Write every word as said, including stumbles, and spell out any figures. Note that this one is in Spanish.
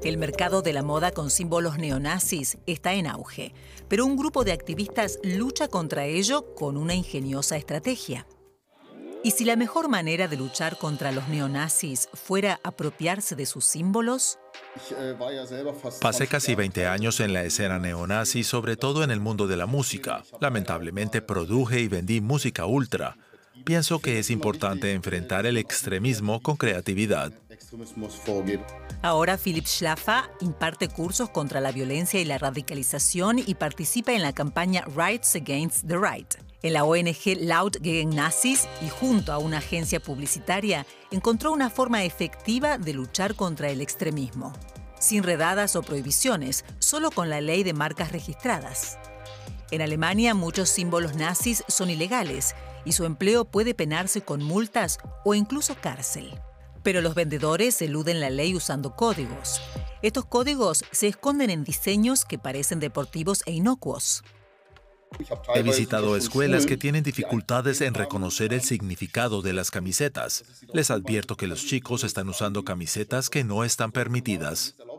El mercado de la moda con símbolos neonazis está en auge, pero un grupo de activistas lucha contra ello con una ingeniosa estrategia. ¿Y si la mejor manera de luchar contra los neonazis fuera apropiarse de sus símbolos? Pasé casi veinte años en la escena neonazi, sobre todo en el mundo de la música. Lamentablemente produje y vendí música ultra. Pienso que es importante enfrentar el extremismo con creatividad. Ahora Philipp Schlaffer imparte cursos contra la violencia y la radicalización y participa en la campaña Rights Against the Right. En la O N G Laut gegen Nazis y junto a una agencia publicitaria, encontró una forma efectiva de luchar contra el extremismo. Sin redadas o prohibiciones, solo con la ley de marcas registradas. En Alemania, muchos símbolos nazis son ilegales y su empleo puede penarse con multas o incluso cárcel. Pero los vendedores eluden la ley usando códigos. Estos códigos se esconden en diseños que parecen deportivos e inocuos. He visitado escuelas que tienen dificultades en reconocer el significado de las camisetas. Les advierto que los chicos están usando camisetas que no están permitidas.